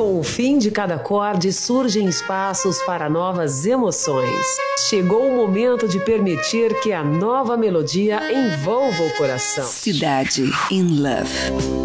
Com o fim de cada acorde, surgem espaços para novas emoções. Chegou o momento de permitir que a nova melodia envolva o coração. Cidade in Love.